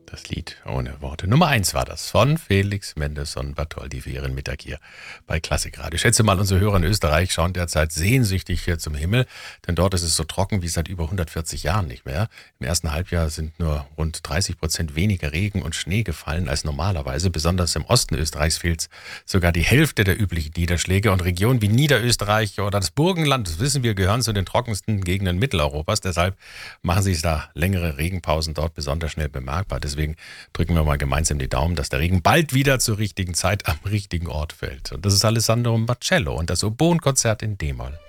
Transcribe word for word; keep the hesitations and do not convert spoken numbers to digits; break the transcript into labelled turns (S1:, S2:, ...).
S1: Das Lied ohne Worte. Nummer eins war das von Felix Mendelssohn Bartholdy für ihren Mittag hier bei Klassikradio. Ich schätze mal, unsere Hörer in Österreich schauen derzeit sehnsüchtig hier zum Himmel, denn dort ist es so trocken wie seit über hundertvierzig Jahren nicht mehr. Im ersten Halbjahr sind nur rund dreißig Prozent weniger Regen und Schnee gefallen als normalerweise. Besonders im Osten Österreichs fehlt sogar die Hälfte der üblichen Niederschläge, und Regionen wie Niederösterreich oder das Burgenland, das wissen wir, gehören zu den trockensten Gegenden Mitteleuropas. Deshalb machen sich da längere Regenpausen dort besonders schnell bemerkbar. Deswegen drücken wir mal gemeinsam die Daumen, dass der Regen bald wieder zur richtigen Zeit am richtigen Ort fällt. Und das ist Alessandro Marcello und das Oboenkonzert in D-Moll.